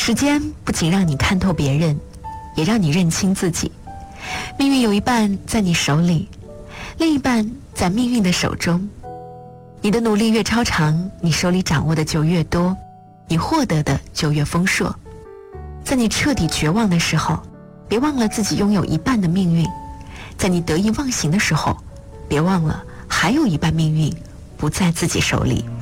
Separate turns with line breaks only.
时间不仅让你看透别人，也让你认清自己。命运有一半在你手里，另一半在命运的手中。你的努力越超常，你手里掌握的就越多，你获得的就越丰硕。在你彻底绝望的时候，别忘了自己拥有一半的命运；在你得意忘形的时候，别忘了还有一半命运不在自己手里。